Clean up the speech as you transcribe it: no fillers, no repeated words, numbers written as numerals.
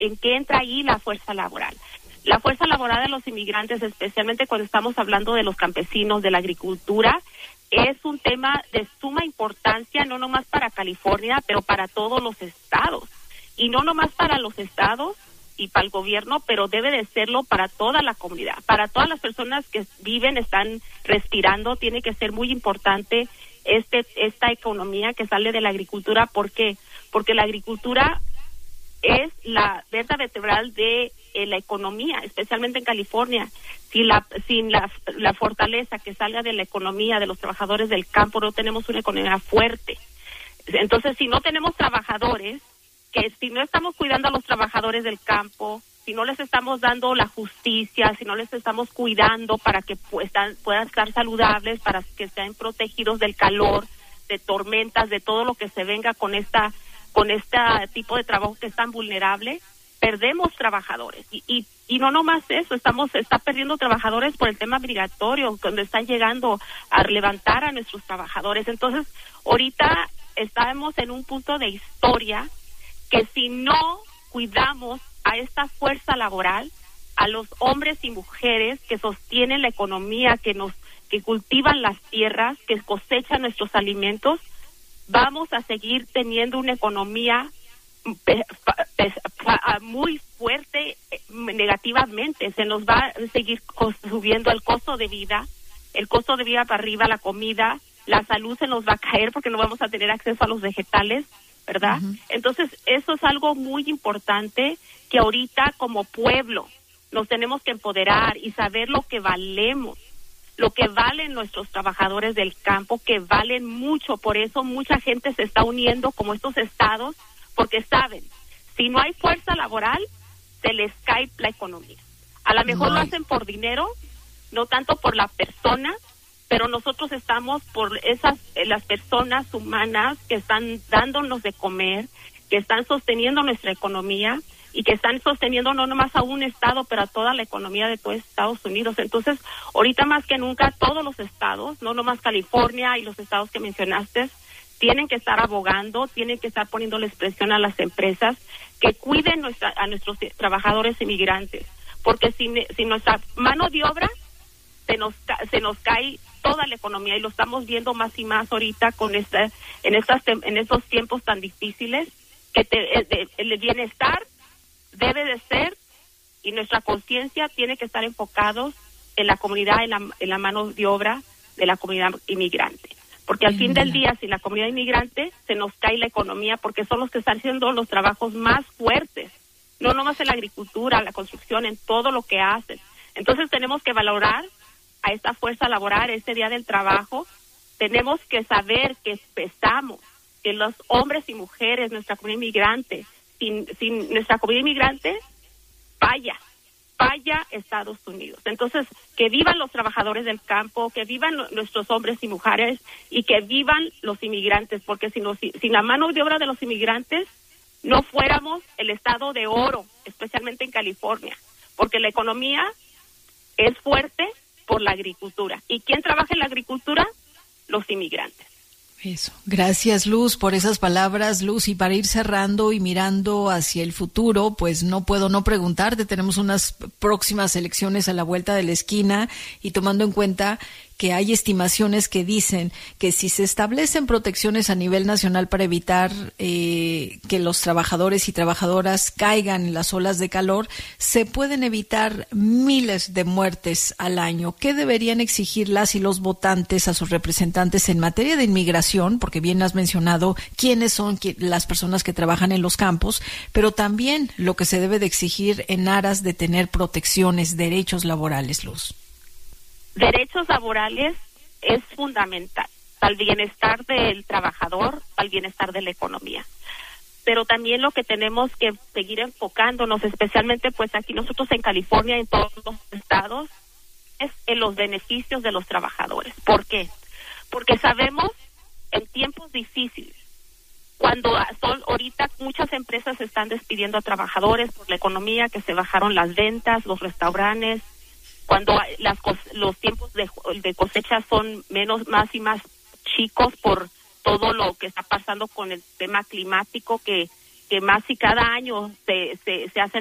¿en qué entra ahí la fuerza laboral? La fuerza laboral de los inmigrantes, especialmente cuando estamos hablando de los campesinos, de la agricultura, es un tema de suma importancia, no nomás para California, pero para todos los estados. Y no nomás para los estados y para el gobierno, pero debe de serlo para toda la comunidad. Para todas las personas que viven, están respirando, tiene que ser muy importante esta economía que sale de la agricultura. ¿Por qué? Porque la agricultura es la vértebra vertebral de la economía, especialmente en California. Sin la fortaleza que salga de la economía de los trabajadores del campo, no tenemos una economía fuerte. Entonces, si no tenemos trabajadores, que si no estamos cuidando a los trabajadores del campo, si no les estamos dando la justicia, si no les estamos cuidando para que puedan estar saludables, para que estén protegidos del calor, de tormentas, de todo lo que se venga con este tipo de trabajo que es tan vulnerable, perdemos trabajadores. Y no nomás eso, está perdiendo trabajadores por el tema migratorio, cuando están llegando a levantar a nuestros trabajadores. Entonces, ahorita estamos en un punto de historia que si no cuidamos a esta fuerza laboral, a los hombres y mujeres que sostienen la economía, que cultivan las tierras, que cosechan nuestros alimentos, vamos a seguir teniendo una economía muy fuerte negativamente. Se nos va a seguir subiendo el costo de vida para arriba, la comida, la salud se nos va a caer porque no vamos a tener acceso a los vegetales, ¿verdad? Uh-huh. Entonces, eso es algo muy importante que ahorita como pueblo nos tenemos que empoderar y saber lo que valemos, lo que valen nuestros trabajadores del campo, que valen mucho. Por eso mucha gente se está uniendo como estos estados, porque saben, si no hay fuerza laboral, se les cae la economía. A lo mejor lo hacen por dinero, no tanto por la persona, pero nosotros estamos por las personas humanas que están dándonos de comer, que están sosteniendo nuestra economía y que están sosteniendo no nomás a un estado, pero a toda la economía de todo Estados Unidos. Entonces, ahorita más que nunca, todos los estados, no nomás California y los estados que mencionaste, tienen que estar abogando, tienen que estar poniéndoles presión a las empresas que cuiden a nuestros trabajadores inmigrantes, porque si nuestra mano de obra se nos cae toda la economía, y lo estamos viendo más y más ahorita con en estos tiempos tan difíciles, que el bienestar debe de ser, y nuestra conciencia tiene que estar enfocados en la comunidad, en la mano de obra de la comunidad inmigrante. Porque al fin del día, si la comunidad inmigrante, se nos cae la economía, porque son los que están haciendo los trabajos más fuertes, no nomás en la agricultura, la construcción, en todo lo que hacen. Entonces tenemos que valorar a esta fuerza laboral, este día del trabajo. Tenemos que saber que pesamos, que los hombres y mujeres, nuestra comunidad inmigrante, sin nuestra comunidad inmigrante, falla Estados Unidos. Entonces, que vivan los trabajadores del campo, que vivan nuestros hombres y mujeres, y que vivan los inmigrantes, porque sin la mano de obra de los inmigrantes, no fuéramos el estado de oro, especialmente en California, porque la economía es fuerte por la agricultura. ¿Y quién trabaja en la agricultura? Los inmigrantes. Eso. Gracias, Luz, por esas palabras, Luz. Y para ir cerrando y mirando hacia el futuro, pues no puedo no preguntarte. Tenemos unas próximas elecciones a la vuelta de la esquina, y tomando en cuenta que hay estimaciones que dicen que si se establecen protecciones a nivel nacional para evitar que los trabajadores y trabajadoras caigan en las olas de calor, se pueden evitar miles de muertes al año. ¿Qué deberían exigir las y los votantes a sus representantes en materia de inmigración? Porque bien has mencionado quiénes son las personas que trabajan en los campos, pero también lo que se debe de exigir en aras de tener protecciones, derechos laborales, Luz. Derechos laborales es fundamental para el bienestar del trabajador, para el bienestar de la economía. Pero también lo que tenemos que seguir enfocándonos, especialmente pues aquí nosotros en California, en todos los estados, es en los beneficios de los trabajadores. ¿Por qué? Porque sabemos en tiempos difíciles, cuando ahorita muchas empresas están despidiendo a trabajadores por la economía, que se bajaron las ventas, los restaurantes, cuando los tiempos de cosecha son más y más chicos por todo lo que está pasando con el tema climático, que más si cada año se hacen